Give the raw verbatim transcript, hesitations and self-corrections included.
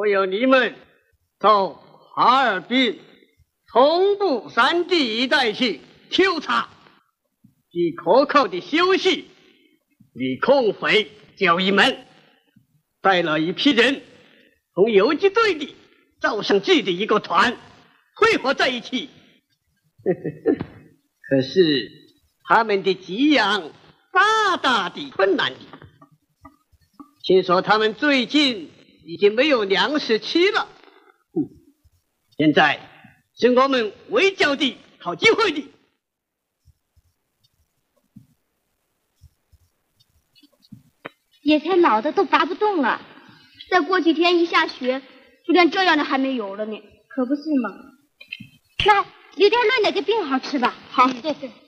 我要你们到哈尔滨、同步山地一带去调查，以可靠的消息与空匪交易们，带了一批人，从游击队里招上去的一个团，汇合在一起。可是他们的给养大大的困难的。听说他们最近已经没有粮食吃了。嗯，现在是我们围剿的好机会的。 野菜老的都拔不动了，再过几天一下雪，就连这样的还没有了呢，可不是吗？那榴莲论哪个病好吃吧？ 好，对对。